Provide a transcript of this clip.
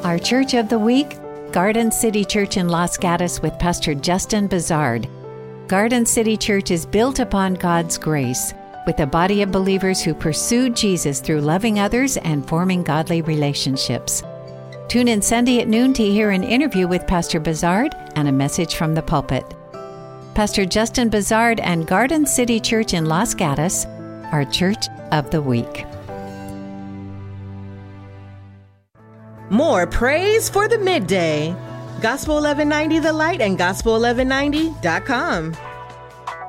Our Church of the Week, Garden City Church in Los Gatos with Pastor Justin Bizard. Garden City Church is built upon God's grace, with a body of believers who pursue Jesus through loving others and forming godly relationships. Tune in Sunday at noon to hear an interview with Pastor Bizard and a message from the pulpit. Pastor Justin Bizard and Garden City Church in Los Gatos, our Church of the Week. More praise for the midday. Gospel 1190 The Light and Gospel1190.com.